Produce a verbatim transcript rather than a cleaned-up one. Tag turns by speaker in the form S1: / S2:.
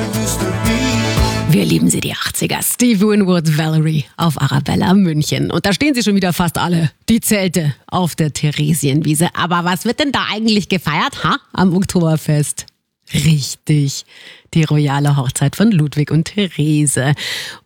S1: Wir lieben sie, die achtziger. Steve Winwood, Valerie auf Arabella München. Und da stehen sie schon wieder fast alle, die Zelte auf der Theresienwiese. Aber was wird denn da eigentlich gefeiert, ha? Am Oktoberfest? Richtig, die royale Hochzeit von Ludwig und Therese.